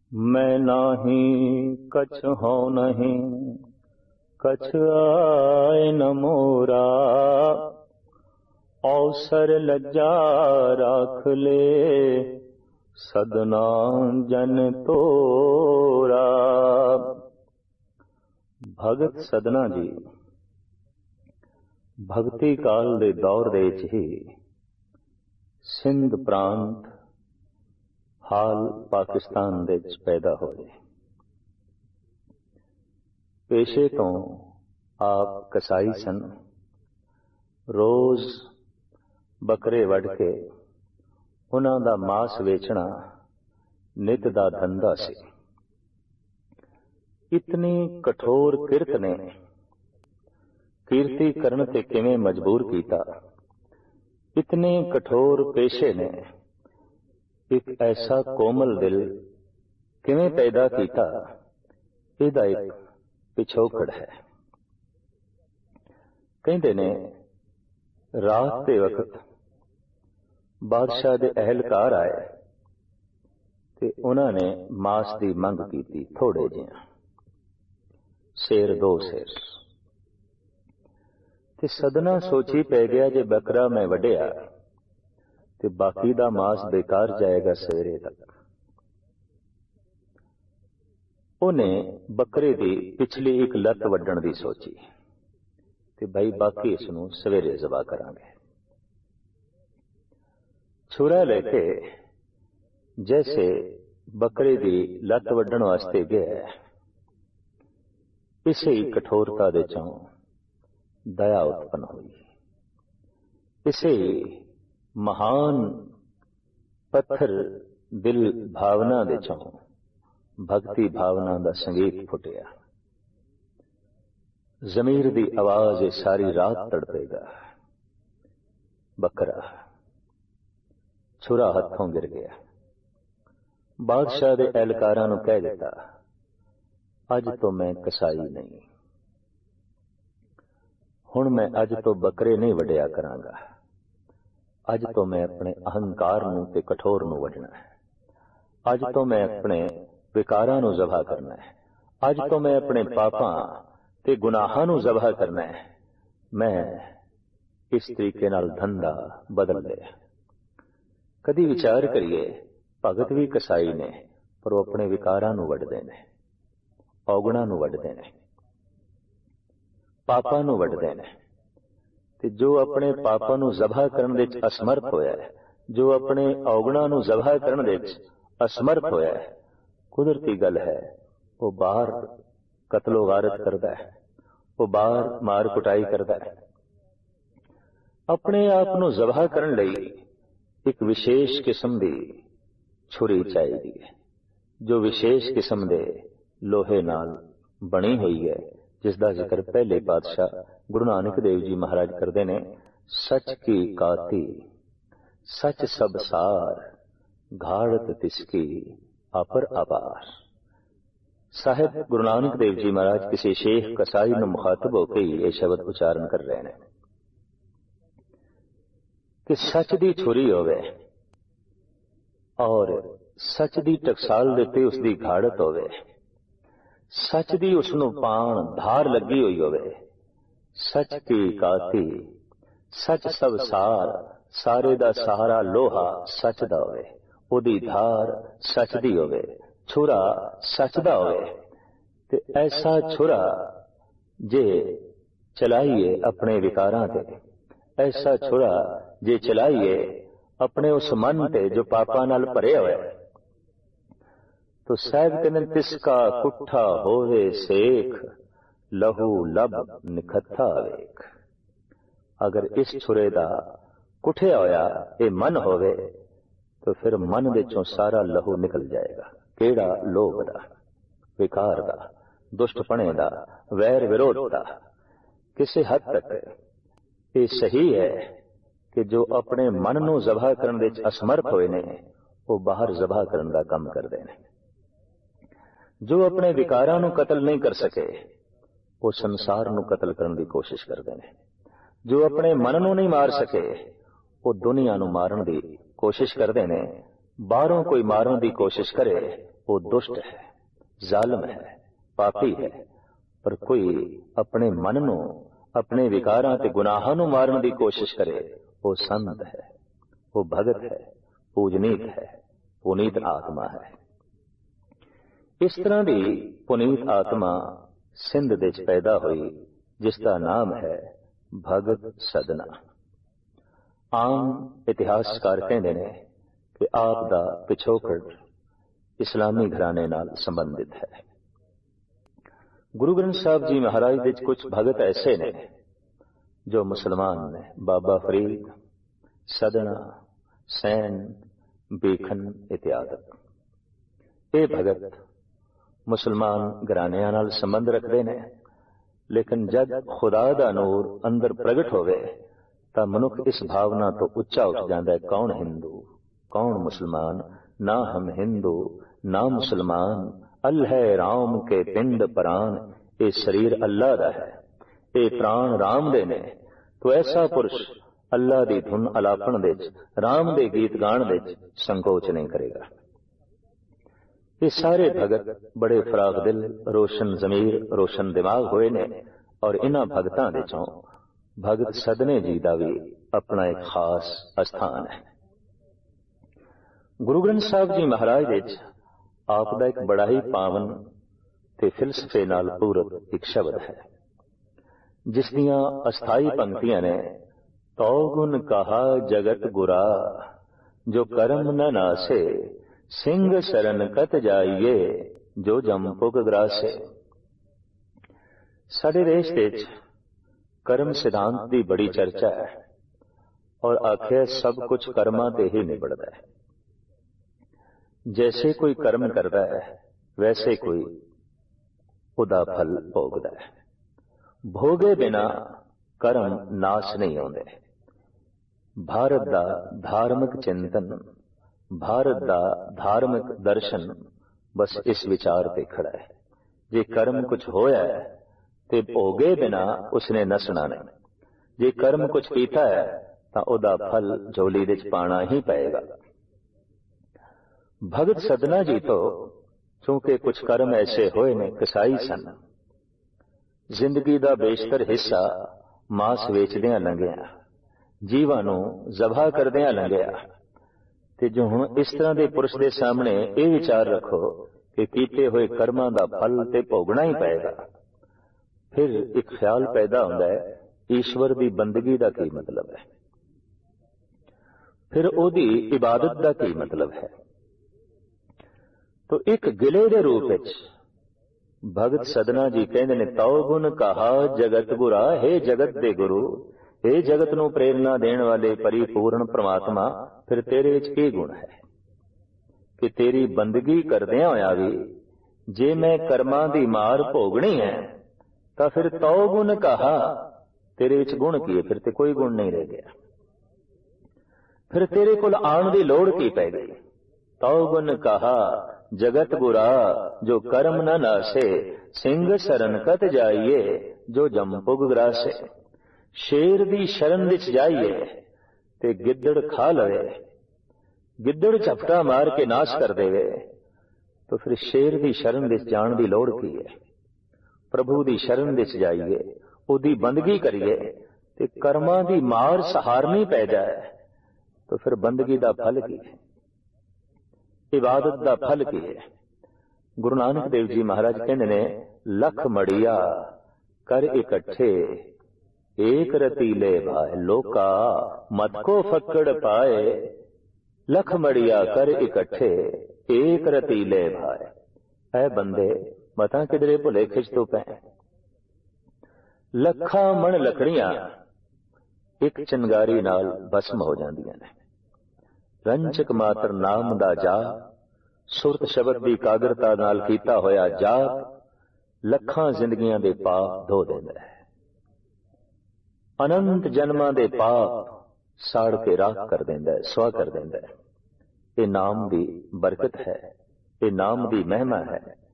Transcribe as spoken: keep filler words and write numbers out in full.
मैं नाही कछ हो नहीं, कछ आए न मोरा। अवसर लज्जा राख ले, सदना जन तोरा। भगत सदना जी भगती काल दे दौर दे विच ही सिंध प्रांत हाल पाकिस्तान दे विच पैदा होए। पेशे तो आप कसाई सन। रोज बकरे वढ़ के उन्हां दा मांस वेचना नित दा धंधा सी। इतनी कठोर किरत ने कीर्ति करन ते किवें मजबूर कीता। इतने कठोर पेशे ने एक ऐसा कोमल दिल किवें पैदा किया, इहदा एक पिछोकड़ है। कहंदे ने रात के वक्त बादशाह दे अहलकार आए ते उन्हां ने मांस की मंग की, थोड़े जिहा शेर दो शेर। ते सदना सोची पै गया, जे बकरा मैं वड्या ते बाकी दा मांस बेकार जाएगा सवेरे तक। उन्हें बकरे दी पिछली एक लत वड्डण दी सोची ते भाई बाकी इसनूं सवेरे ज़बा करांगे। छुरा लेके जैसे बकरे दी लत वड्डण वास्ते गया, इसे ही कठोरता दे चों दया उत्पन्न हुई। इसे ही महान पत्थर दिल भावना दे चों भक्ति भावना दा संगीत फुटिया। जमीर दी आवाज ये सारी रात तड़पेगा। बकरा छुरा हथों गिर गया। बादशाह दे एहलकारां नूं कह दिता, अज तो मैं कसाई नहीं, हुण मैं अज तो बकरे नहीं वड्या करांगा। अज तो मैं अपने अहंकार नूं ते कठोर नूं वड्डना है। अज तो मैं अपने विकारां नूं ज़बह करना है। अज तो मैं अपने पापां ते गुनाहां नूं ज़बह करना है। मैं इस तरीके नाल धंधा बदल लिया। कदी विचार करिए, भगत भी कसाई ने, पर वो अपने विकारां नूं वड्डदे ने, औगणां नूं वड्डदे ने, पापां नूं वड्डदे ने। ते जो अपने पापां नूं ज़बह करन दे विच असमर्थ होया है, जो अपने औगणां नूं ज़बह करन दे विच असमर्थ होया है, कुदरती गल है वो बाहर कतलो गारत करदा है, वो बाहर मार कुटाई करदा है। अपने आप नूं ज़बह करन लई एक विशेष किस्म दी छुरी चाहिदी है, जो विशेष किस्म दे लोहे नाल बनी हुई है, जिसका जिक्र पहले पातशाह गुरु नानक देव जी महाराज करते ने। सच की काती सच सब सार, घाड़त तिसकी अपर अपार। साहिब गुरु नानक देव जी महाराज किसी शेख कसाई ने मुखातब होकर ये शब्द उच्चारण कर रहे हैं कि सच दी छुरी होवे और सच दी टकसाल देते उसकी घाड़त होवे, सच दी उसनों पाण धार लगी हुई होवे। सच की काती सच सब सार, सारे दा सहारा लोहा सच दा होवे, ओदी धार सच दी होवे, छुरा सच दा होवे। ते ऐसा छुरा जे चलाइए अपने विकारां ते, ऐसा छुरा जे चलाइए अपने उस मन ते जो पापां नाल भरे होए, तो साहब कहते तिसका कुठा होवे सेख, लहू लब निखथा वेख। अगर इस छुरे दा कुठिया होया ये मन होवे, तो फिर मन दे चों सारा लहू निकल जाएगा। केड़ा लोभ दा, विकार दा, दुष्टपणे दा, वैर विरोध दा। किसी हद तक ये सही है कि जो अपने मन नूं ज़बह करन दे असमर्थ होए ने, वो बाहर ज़बह करन दा काम करदे ने। जो अपने विकारां नूं कतल नहीं कर सके, वो संसार नूं कतल करने की कोशिश करते हैं। जो अपने मन नूं नहीं मार सके, वो दुनिया नूं मारन की कोशिश करते हैं। बाहरों कोई मारन की कोशिश करे वो दुष्ट है, जालिम है, पापी है, पर कोई अपने मन नूं अपने विकारां ते गुनाहां नूं मारन दी कोशिश करे, वो संत है, वो भगत है, पूजनीत है, पुनीत आत्मा है। इस तरह दी पुनीत आत्मा सिंध दे च पैदा हुई, जिसका नाम है भगत सदना। आम इतिहासकार कहते हैं कि आप दा पिछोकड़ इस्लामी घराने नाल संबंधित है। गुरु ग्रंथ साहब जी महाराज दे कुछ भगत ऐसे ने जो मुसलमान ने, बाबा फरीद, सदना, सैन, बेखन इत्यादि। ये भगत मुसलमान घरानिਆਂ ਨਾਲ संबंध रखते हैं, लेकिन जब खुदा दा नूर अंदर प्रगट होवे तां मनुख इस भावना तो उच्चा उठ जाता है, कौन हिंदू कौन मुसलमान, ना हम हिंदू ना मुसलमान, अल है राम के पिंड प्राण, ये शरीर अल्लाह दा है, ये प्राण राम दे ने। तो ऐसा पुरुष अल्लाह दी धुन अलापण दे राम दे गीत गाण दे संकोच नहीं करेगा। ये सारे भगत बड़े फराग दिल, रोशन जमीर, रोशन दिमाग होए ने, और इन्हां भगतां दे चों भगत सदने जी दा भी अपना एक खास स्थान है। गुरु ग्रंथ साहब जी महाराज दे आप दा एक बड़ा ही पावन ते फिलसफे नाल पूरत एक शब्द है, जिस दियां अस्थाई पंक्तियां ने, तो गुण कहा जगत गुरा, जो कर्म न नासे, सिंह शरण कत जाइए, जो जमपुग ग्रासे। साडे देश विच कर्म सिद्धांत की बड़ी चर्चा है, और आखिर सब कुछ कर्मां ते ही निबड़दा है। जैसे कोई कर्म करता है वैसे कोई उदा फल भोगदा है। भोगे बिना कर्म नाश नहीं आउंदे। भारत दा धार्मिक चिंतन, भारत दा धार्मिक दर्शन बस इस विचार पे खड़ा है, जे कर्म कुछ होया है ते भोगे बिना उसने नसना नहीं, जे कर्म कुछ कीता है तां ओदा फल झोली दे च पाना ही पएगा। भगत सदना जी तो चूंकि कुछ कर्म ऐसे होए ने कसाई सन, जिंदगी दा बेशतर हिस्सा मांस वेचदियां लंघिया, जीवां नूं ज़बह करदियां लंघिया, ते जो हुण इस तरह के पुरुष के सामने ये विचार रखो कि कीते हुए कर्मां दा फल ते भोगना ही पएगा, फिर एक ख्याल पैदा होता है, ईश्वर की बंदगी का की मतलब है, फिर ओदी इबादत का की मतलब है। तो एक गिले के रूप विच भगत सदना जी कहते ने, तौ गुण कहा जगत गुरा, हे जगत दे गुरु, हे जगत नूं प्रेरणा देण वाले परिपूर्ण परमात्मा, फिर तेरे विच की गुण है कि तेरी बंदगी करदियां होया भी जे मैं कर्मां दी मार भोगनी है तां फिर तौ गुण कहा, तेरे विच गुण की है, फिर ते कोई गुण नहीं रह गया, फिर तेरे कोल आण दी लोड़ की पै गई। तौ गुण कहा जगत गुरा, जो कर्म न नासे, सिंह शरण कत जाइए, जो जमपुग ग्रासे। शेर दी शरण विच जाइए ते गिद्दड़ खा लवे, गिद्दड़ झपटा मार के नाश कर देवे, तो फिर शेर दी शरण विच जाण दी लोड़ की है। प्रभु दी शरण विच जाइए, उदी बंदगी करिए ते कर्मां दी मार सहारनी पै जाए, तो फिर बंदगी दा फल की है, इबादत दा फल की है। गुरु नानक देव जी महाराज कहते ने, लख मड़िया कर इकट्ठे, एक रतीले भाई, लोका मत को फक्कड़ पाए, लख मड़िया कर इकट्ठे, एक रतीले भाई। ऐ बंदे मता किधरे भुले खिच तो पै, लखा मण लकड़ियां एक चिंगारी नाल भस्म हो जांदियां ने। रंचक मात्र नाम दा जाप, सुरत शब्द की कागरता नाल कीता होया जाप, लखां जिंदगियां दे पाप धो देंदा है, अनंत जन्मां दे पाप साड़ के राख कर देंदा है, सुआ कर देंदा है। ये नाम दी बरकत है, ये नाम दी महिमा है।